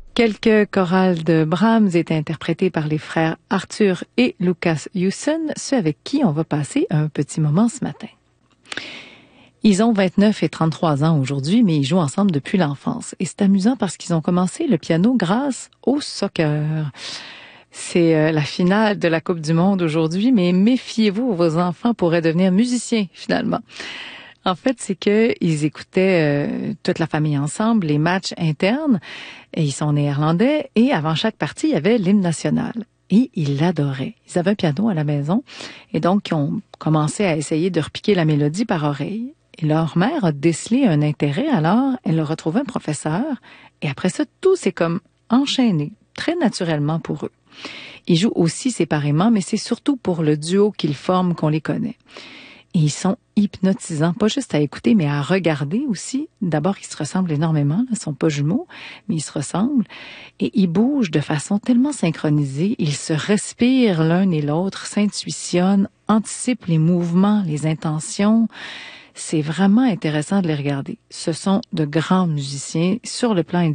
Quelques chorales de Brahms étaient interprétées par les frères Arthur et Lucas Hewson, ceux avec qui on va passer un petit moment ce matin. Ils ont 29 et 33 ans aujourd'hui, mais ils jouent ensemble depuis l'enfance. Et c'est amusant parce qu'ils ont commencé le piano grâce au soccer. C'est la finale de la Coupe du Monde aujourd'hui, mais méfiez-vous, vos enfants pourraient devenir musiciens finalement. En fait, c'est que ils écoutaient toute la famille ensemble, les matchs internes, et ils sont néerlandais, et avant chaque partie, il y avait l'hymne national. Et ils l'adoraient. Ils avaient un piano à la maison, et donc ils ont commencé à essayer de repiquer la mélodie par oreille. Et leur mère a décelé un intérêt, alors elle a retrouvé un professeur, et après ça, tout s'est comme enchaîné, très naturellement pour eux. Ils jouent aussi séparément, mais c'est surtout pour le duo qu'ils forment qu'on les connaît. Et ils sont hypnotisants, pas juste à écouter, mais à regarder aussi. D'abord, ils se ressemblent énormément, ils sont pas jumeaux, mais ils se ressemblent. Et ils bougent de façon tellement synchronisée, ils se respirent l'un et l'autre, s'intuitionnent, anticipent les mouvements, les intentions. C'est vraiment intéressant de les regarder. Ce sont de grands musiciens sur le plan